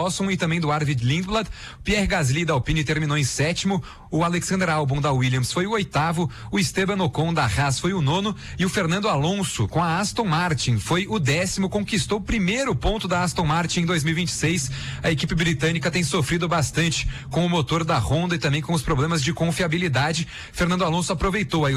Lawson e também do Arvid Lindblad. Pierre Gasly da Alpine terminou em sétimo, o Alexander Albon da Williams foi o oitavo, o Esteban Ocon da Haas foi o nono e o Fernando Alonso com a Aston Martin foi o 10º, conquistou o primeiro ponto da Aston Martin em 2026. A equipe britânica tem sofrido bastante com o motor da Honda e também com os problemas de confiabilidade. Fernando Alonso aproveitou aí